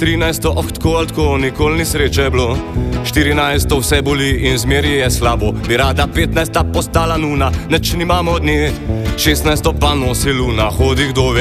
13. tako, nikoli ni sreče bilo. 14. vse boli in zmeri je slabo. Bi rada 15. postala nuna, neč nimamo od nje. 16. pa nosi luna, hodi kdo ve.